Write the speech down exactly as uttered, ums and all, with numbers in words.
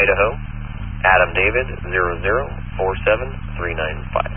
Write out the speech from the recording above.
Idaho. Adam David, zero zero four seven three nine five.